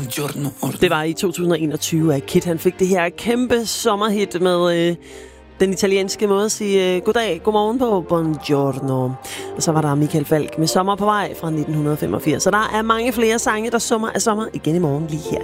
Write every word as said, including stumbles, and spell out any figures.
Det var i to tusind og enogtyve, at Kid han fik det her kæmpe sommerhit med øh, den italienske måde at sige øh, goddag, godmorgen på, buongiorno. Og så var der Michael Falch med Sommer på vej fra nitten femogfirs. Så der er mange flere sange, der summer af sommer igen i morgen lige her.